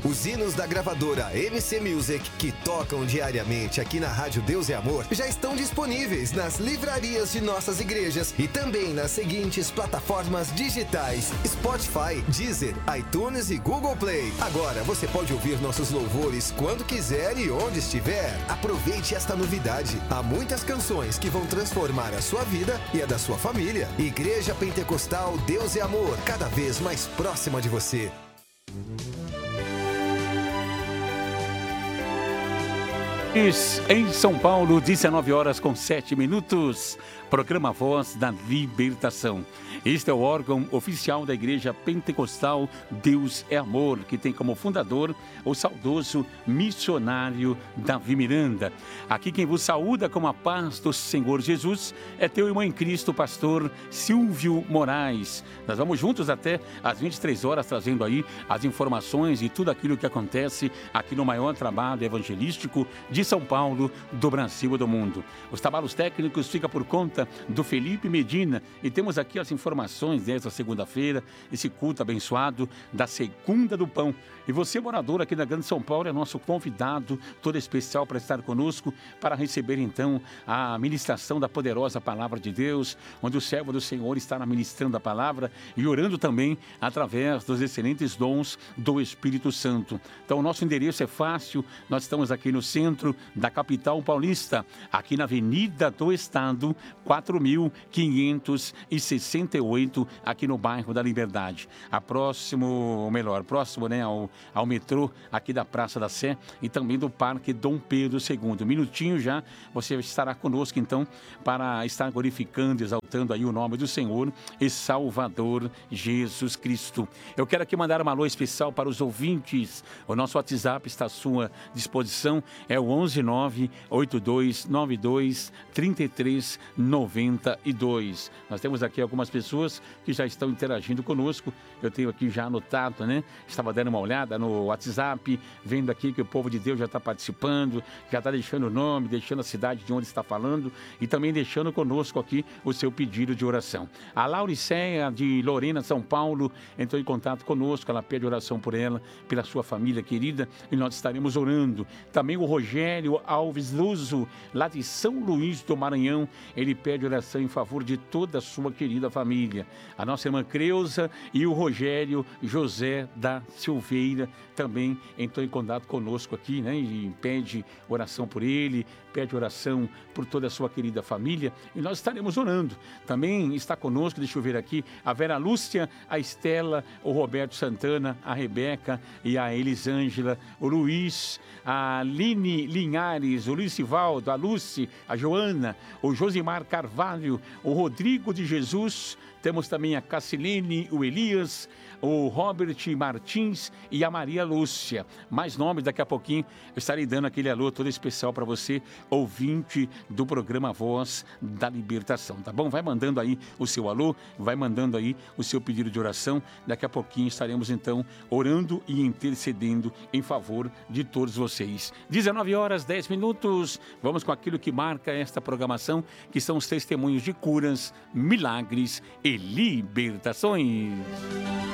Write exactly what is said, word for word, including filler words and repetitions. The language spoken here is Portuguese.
Os hinos da gravadora M C Music, que tocam diariamente aqui na Rádio Deus é Amor, já estão disponíveis nas livrarias de nossas igrejas e também nas seguintes plataformas digitais: Spotify, Deezer, iTunes e Google Play. Agora você pode ouvir nossos louvores quando quiser e onde estiver. Aproveite esta novidade. Há muitas canções que vão transformar a sua vida e a da sua família. Igreja Pentecostal Deus é Amor, cada vez mais próxima de você. Em São Paulo, dezenove horas com sete minutos, programa Voz da Libertação. Este é o órgão oficial da Igreja Pentecostal Deus é Amor, que tem como fundador o saudoso missionário Davi Miranda. Aqui quem vos saúda com a paz do Senhor Jesus é teu irmão em Cristo, pastor Silvio Moraes. Nós vamos juntos até às vinte e três horas, trazendo aí as informações e tudo aquilo que acontece aqui no maior trabalho evangelístico de São Paulo, do Brasil e do mundo. Os trabalhos técnicos ficam por conta do Felipe Medina e temos aqui as informações desta segunda-feira, esse culto abençoado da Segunda do Pão. E você, morador aqui da Grande São Paulo, é nosso convidado todo especial para estar conosco, para receber então a ministração da poderosa Palavra de Deus, onde o servo do Senhor estará ministrando a palavra e orando também através dos excelentes dons do Espírito Santo. Então o nosso endereço é fácil, nós estamos aqui no centro da capital paulista, aqui na Avenida do Estado, quatro mil quinhentos e sessenta e oito, aqui no bairro da Liberdade. A próximo, ou melhor, próximo né, ao, ao metrô aqui da Praça da Sé e também do Parque Dom Pedro segundo. Um minutinho já, você estará conosco então para estar glorificando, exaltando aí o nome do Senhor e Salvador Jesus Cristo. Eu quero aqui mandar um alô especial para os ouvintes. O nosso WhatsApp está à sua disposição, é o onze nove oito dois nove dois três três nove dois. Nós temos aqui algumas pessoas que já estão interagindo conosco. Eu tenho aqui já anotado, né? Estava dando uma olhada no WhatsApp, vendo aqui que o povo de Deus já está participando, já está deixando o nome, deixando a cidade de onde está falando e também deixando conosco aqui o seu pedido de oração. A Lauriceia de Lorena, São Paulo, entrou em contato conosco. Ela pede oração por ela, pela sua família querida, e nós estaremos orando. Também o Rogério Alves Luso, lá de São Luís do Maranhão, ele pede oração em favor de toda a sua querida família. A nossa irmã Creuza e o Rogério José da Silveira também entrou em contato conosco aqui, né? E pede oração por ele, pede oração por toda a sua querida família, e nós estaremos orando. Também está conosco, deixa eu ver aqui, a Vera Lúcia, a Estela, o Roberto Santana, a Rebeca e a Elisângela, o Luiz, a Aline Linhares, o Luiz Sivaldo, a Lúcia, a Joana, o Josimar Carvalho, o Rodrigo de Jesus, temos também a Cassilene, o Elias, o Robert Martins e a Maria Lúcia. Mais nomes, daqui a pouquinho eu estarei dando aquele alô todo especial para você, ouvinte do programa Voz da Libertação, tá bom? Vai mandando aí o seu alô, vai mandando aí o seu pedido de oração. Daqui a pouquinho estaremos então orando e intercedendo em favor de todos vocês. dezenove horas, dez minutos, vamos com aquilo que marca esta programação, que são os testemunhos de curas, milagres e libertações.